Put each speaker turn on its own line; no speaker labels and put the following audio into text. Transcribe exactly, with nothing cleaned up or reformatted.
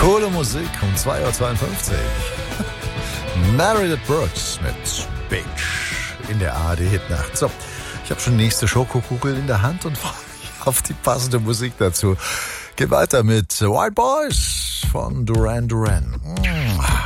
Coole Musik um zwei Uhr zweiundfünfzig. Meredith Brooks mit Bitch in der A R D-Hitnacht. So, ich habe schon nächste Schokokugel in der Hand und freue mich auf die passende Musik dazu. Geht weiter mit White Boys von Duran Duran.